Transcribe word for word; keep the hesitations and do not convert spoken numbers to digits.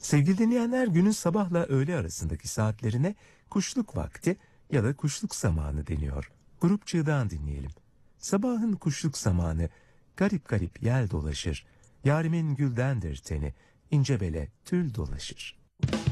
Sevgili dinleyenler, günün sabahla öğle arasındaki saatlerine kuşluk vakti ya da kuşluk zamanı deniyor. Grup Çığ'dan dinleyelim. Sabahın kuşluk zamanı, garip garip yel dolaşır. Yarimin güldendir teni, ince bele tül dolaşır.